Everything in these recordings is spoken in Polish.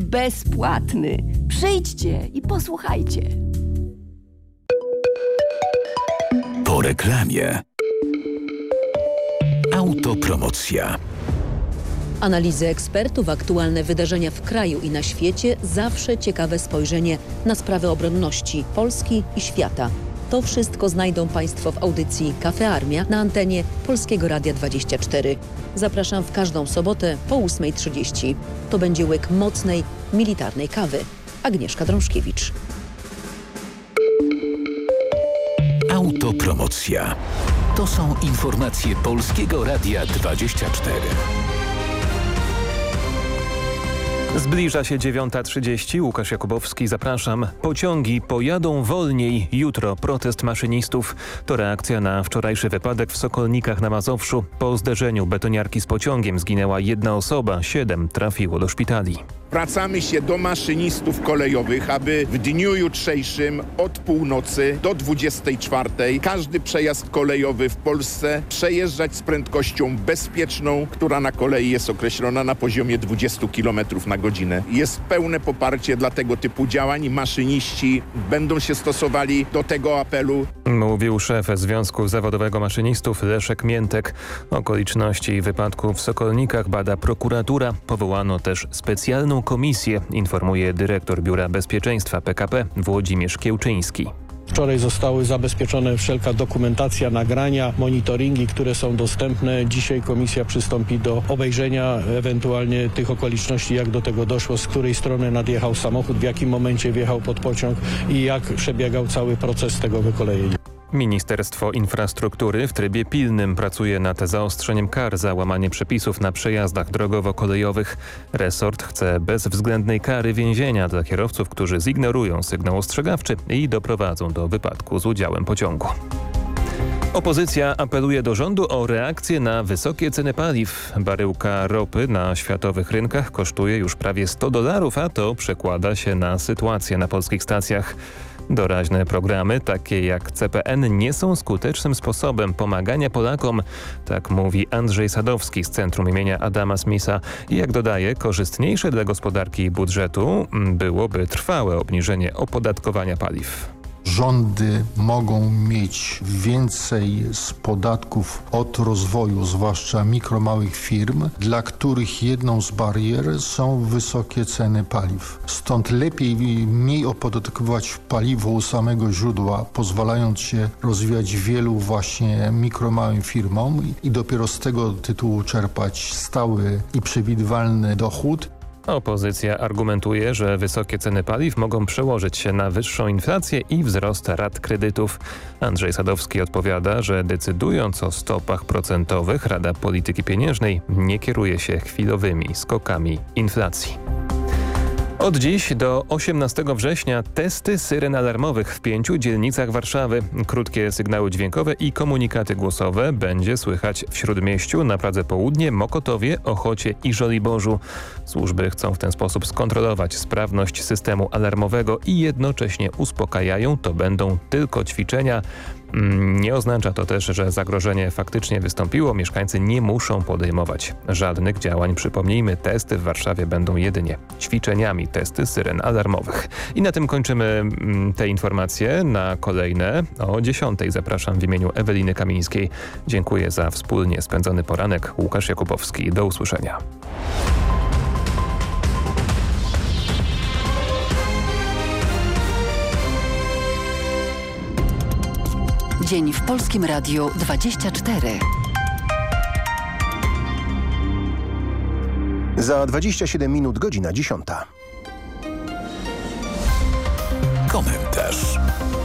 bezpłatny. Przyjdźcie i posłuchajcie. Po reklamie. Autopromocja. Analizy ekspertów, aktualne wydarzenia w kraju i na świecie, zawsze ciekawe spojrzenie na sprawy obronności Polski i świata. To wszystko znajdą Państwo w audycji Cafe Armia na antenie Polskiego Radia 24. Zapraszam w każdą sobotę po 8:30. To będzie łyk mocnej, militarnej kawy. Agnieszka Drążkiewicz. Autopromocja. To są informacje Polskiego Radia 24. Zbliża się 9:30. Łukasz Jakubowski, zapraszam. Pociągi pojadą wolniej. Jutro protest maszynistów. To reakcja na wczorajszy wypadek w Sokolnikach na Mazowszu. Po zderzeniu betoniarki z pociągiem zginęła jedna osoba, 7 trafiło do szpitali. Zwracamy się do maszynistów kolejowych, aby w dniu jutrzejszym od północy do 24 każdy przejazd kolejowy w Polsce przejeżdżać z prędkością bezpieczną, która na kolei jest określona na poziomie 20 km na godzinę. Jest pełne poparcie dla tego typu działań. Maszyniści będą się stosowali do tego apelu. Mówił szef Związku Zawodowego Maszynistów Leszek Miętek. Okoliczności wypadku w Sokolnikach bada prokuratura. Powołano też specjalną komisję, informuje dyrektor Biura Bezpieczeństwa PKP Włodzimierz Kiełczyński. Wczoraj zostały zabezpieczone wszelka dokumentacja, nagrania, monitoringi, które są dostępne. Dzisiaj komisja przystąpi do obejrzenia ewentualnie tych okoliczności, jak do tego doszło, z której strony nadjechał samochód, w jakim momencie wjechał pod pociąg i jak przebiegał cały proces tego wykolejenia. Ministerstwo Infrastruktury w trybie pilnym pracuje nad zaostrzeniem kar za łamanie przepisów na przejazdach drogowo-kolejowych. Resort chce bezwzględnej kary więzienia dla kierowców, którzy zignorują sygnał ostrzegawczy i doprowadzą do wypadku z udziałem pociągu. Opozycja apeluje do rządu o reakcję na wysokie ceny paliw. Baryłka ropy na światowych rynkach kosztuje już prawie $100, a to przekłada się na sytuację na polskich stacjach. Doraźne programy, takie jak CPN, nie są skutecznym sposobem pomagania Polakom, tak mówi Andrzej Sadowski z Centrum imienia Adama Smitha. I jak dodaje, korzystniejsze dla gospodarki i budżetu byłoby trwałe obniżenie opodatkowania paliw. Rządy mogą mieć więcej z podatków od rozwoju, zwłaszcza mikro, małych firm, dla których jedną z barier są wysokie ceny paliw. Stąd lepiej mniej opodatkować paliwo u samego źródła, pozwalając się rozwijać wielu właśnie mikro, małym firmom i dopiero z tego tytułu czerpać stały i przewidywalny dochód. Opozycja argumentuje, że wysokie ceny paliw mogą przełożyć się na wyższą inflację i wzrost rat kredytów. Andrzej Sadowski odpowiada, że decydując o stopach procentowych, Rada Polityki Pieniężnej nie kieruje się chwilowymi skokami inflacji. Od dziś do 18 września testy syren alarmowych w 5 dzielnicach Warszawy. Krótkie sygnały dźwiękowe i komunikaty głosowe będzie słychać w Śródmieściu, na Pradze Południe, Mokotowie, Ochocie i Żoliborzu. Służby chcą w ten sposób skontrolować sprawność systemu alarmowego i jednocześnie uspokajają, to będą tylko ćwiczenia. Nie oznacza to też, że zagrożenie faktycznie wystąpiło. Mieszkańcy nie muszą podejmować żadnych działań. Przypomnijmy, testy w Warszawie będą jedynie ćwiczeniami, testy syren alarmowych. I na tym kończymy te informacje. Na kolejne o 10:00 zapraszam w imieniu Eweliny Kamińskiej. Dziękuję za wspólnie spędzony poranek. Łukasz Jakubowski. Do usłyszenia. Dzień w Polskim Radiu 24. Za 27 minut godzina 10:00. Komentarz.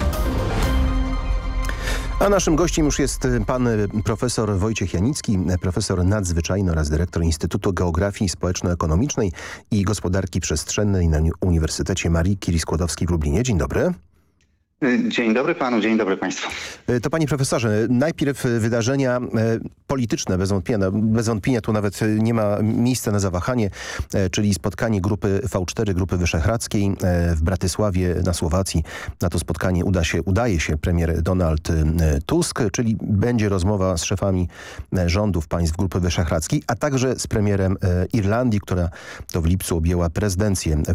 A naszym gościem już jest pan profesor Wojciech Janicki, profesor nadzwyczajny oraz dyrektor Instytutu Geografii Społeczno-Ekonomicznej i Gospodarki Przestrzennej na Uniwersytecie Marii Curie-Skłodowskiej w Lublinie. Dzień dobry. Dzień dobry panu, dzień dobry państwu. To panie profesorze, najpierw wydarzenia polityczne, bez wątpienia tu nawet nie ma miejsca na zawahanie, czyli spotkanie grupy V4, Grupy Wyszehradzkiej w Bratysławie na Słowacji. Na to spotkanie udaje się premier Donald Tusk, czyli będzie rozmowa z szefami rządów państw Grupy Wyszehradzkiej, a także z premierem Irlandii, która to w lipcu objęła prezydencję